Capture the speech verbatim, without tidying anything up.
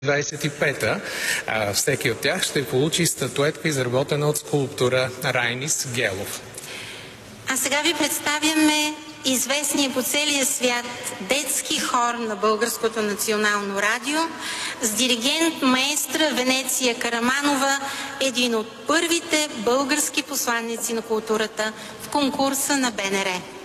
двадесет и пета. Всеки от тях ще получи статуетка, изработена от скулптора Райнис Гелов. А сега ви представяме известния по целия свят детски хор на Българското национално радио с диригент маестра Венеция Караманова, един от първите български посланици на културата в конкурса на БНР.